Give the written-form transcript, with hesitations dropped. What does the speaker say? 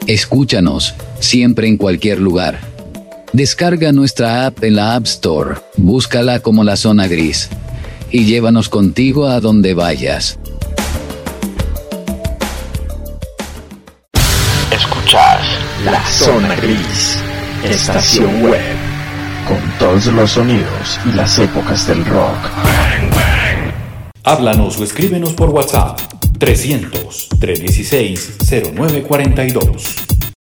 Escúchanos, siempre en cualquier lugar. Descarga nuestra app en la App Store, búscala como La Zona Gris y llévanos contigo a donde vayas. Escuchás La Zona Gris, estación web, con todos los sonidos y las épocas del rock. Háblanos o escríbenos por WhatsApp 300-316-0942.